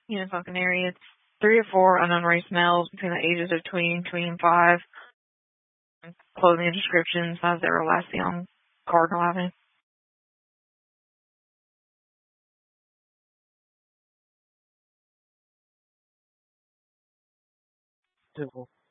fucking area. 3 or 4 unknown race males between the ages of 20 and 5. Clothing and description, size Everlasting, Cardinal Avenue. Civil.